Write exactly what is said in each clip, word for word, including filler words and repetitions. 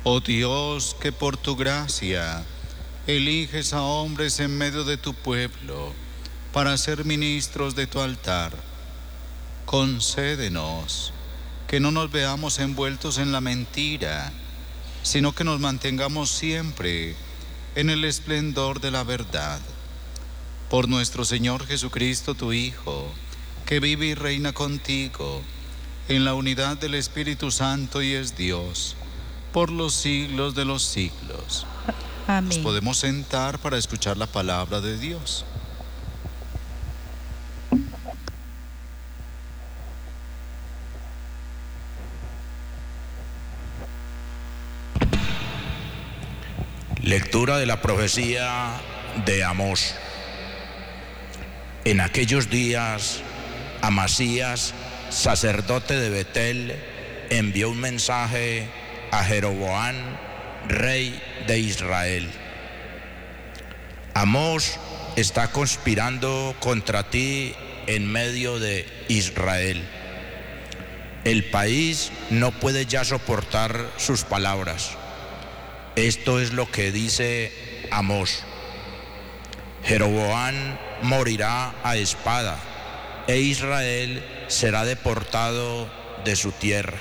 Oh Dios, que por tu gracia eliges a hombres en medio de tu pueblo para ser ministros de tu altar, concédenos que no nos veamos envueltos en la mentira, sino que nos mantengamos siempre en el esplendor de la verdad. Por nuestro Señor Jesucristo, tu Hijo, que vive y reina contigo en la unidad del Espíritu Santo y es Dios, por los siglos de los siglos. Amén. Nos podemos sentar para escuchar la palabra de Dios. Lectura de la profecía de Amós. En aquellos días, Amasías, sacerdote de Betel, envió un mensaje a Jeroboam, rey de Israel. Amós está conspirando contra ti en medio de Israel. El país no puede ya soportar sus palabras. Esto es lo que dice Amós. Jeroboam morirá a espada, e Israel será deportado de su tierra.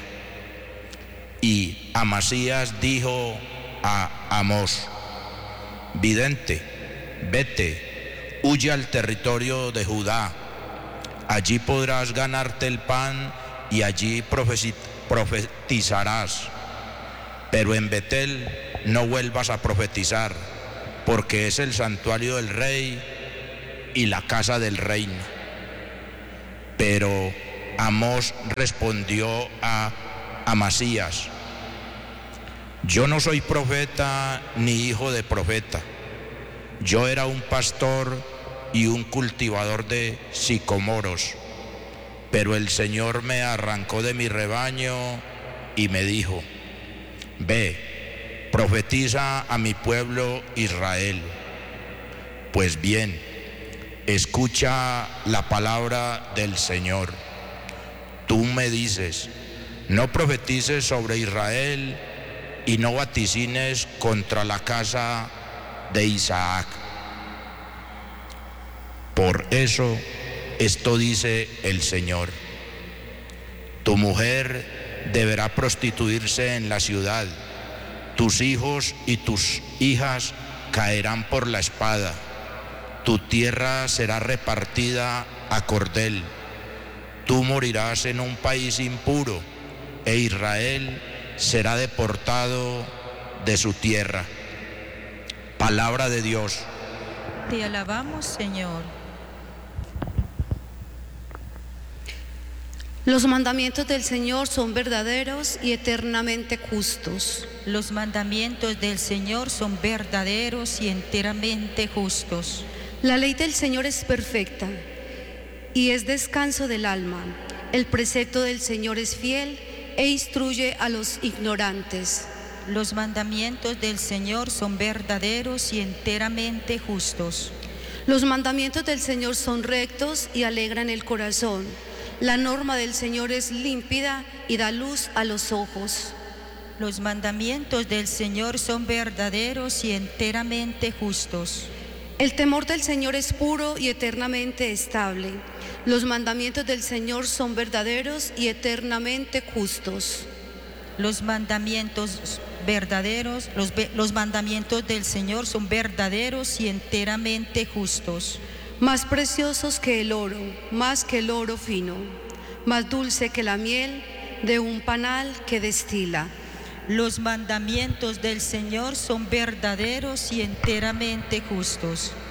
Y Amasías dijo a Amós: vidente, vete, huye al territorio de Judá. Allí podrás ganarte el pan y allí profetizarás. Pero en Betel no vuelvas a profetizar, porque es el santuario del rey y la casa del reino. Pero Amós respondió a Amasías: yo no soy profeta ni hijo de profeta. Yo era un pastor y un cultivador de sicomoros, pero el Señor me arrancó de mi rebaño y me dijo: ve, profetiza a mi pueblo Israel. Pues bien, escucha la palabra del Señor. Tú me dices: no profetices sobre Israel y no vaticines contra la casa de Isaac. Por eso, esto dice el Señor: tu mujer deberá prostituirse en la ciudad, tus hijos y tus hijas caerán por la espada, tu tierra será repartida a cordel, tú morirás en un país impuro, e Israel será deportado de su tierra. Palabra de Dios. Te alabamos, Señor. Los mandamientos del Señor son verdaderos y eternamente justos. Los mandamientos del Señor son verdaderos y enteramente justos. La ley del Señor es perfecta y es descanso del alma. El precepto del Señor es fiel e instruye a los ignorantes. Los mandamientos del Señor son verdaderos y enteramente justos. Los mandamientos del Señor son rectos y alegran el corazón. La norma del Señor es límpida y da luz a los ojos. Los mandamientos del Señor son verdaderos y enteramente justos. El temor del Señor es puro y eternamente estable. Los mandamientos del Señor son verdaderos y eternamente justos. Los mandamientos verdaderos, los, los mandamientos del Señor son verdaderos y enteramente justos. Más preciosos que el oro, más que el oro fino, más dulce que la miel de un panal que destila. Los mandamientos del Señor son verdaderos y enteramente justos.